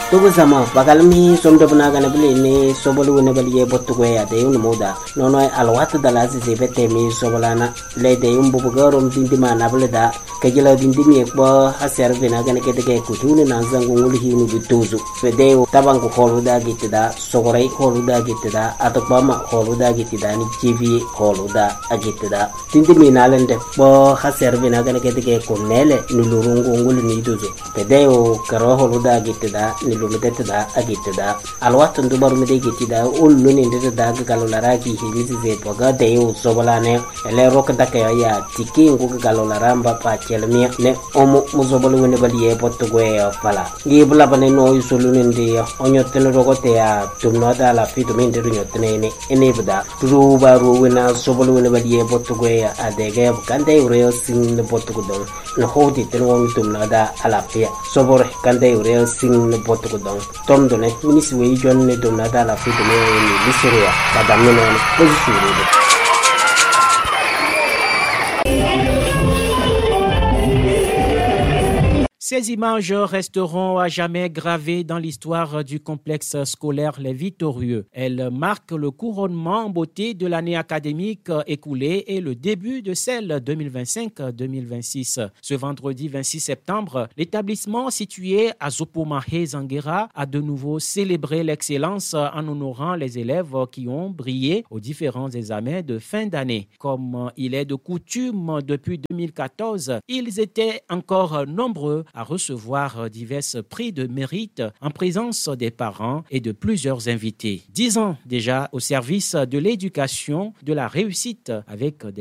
Tugu sama bagalmi somdo banaga bili ni sobolu ne bali bottu ko ya de un moda nono alwat da la si bete mi sobolana le de un bubu garom dindima na bele da kajila dindimi ko haser bina gane ke de ku tunu na zangu ngul hinu bituzu fede tabang ko holu da gitida sogorai holu da gitida atopama holu da gitida ni tv holu da agitida dindimi na lende bo haser bina gane ke de ko nele nulurungu ngul ni duzu fede o karo holu da gitida lumedetda agitda alwat ndubar mede gitida ullu ni ndeda galolara ki hilizi ze poga de u sobolane ele rok dakaya ya tiki ngu galolara mba pa chelmia ne omo muzobolu ne baliye potugwe pala gibla bane no yusulu ndi onyotene rogote ya tumno da la fitu minde nyotene ne enebda ruba ruwena sobolu ne baliye potugwe adege kande ureo sing ne potugdo no hodi tenwo tumno da alafia sobor kande ureo sing ne potugdo tom done minisi we jonne tumno da la fitu ne ni lisuriya kadamne ne position. Ces images resteront à jamais gravées dans l'histoire du complexe scolaire Les Victorieux. Elles marquent le couronnement en beauté de l'année académique écoulée et le début de celle 2025-2026. Ce vendredi 26 septembre, l'établissement situé à Zopomahe-Zanguera a de nouveau célébré l'excellence en honorant les élèves qui ont brillé aux différents examens de fin d'année. Comme il est de coutume depuis 2014, ils étaient encore nombreux à recevoir divers prix de mérite en présence des parents et de plusieurs invités. 10 ans déjà au service de l'éducation, de la réussite avec des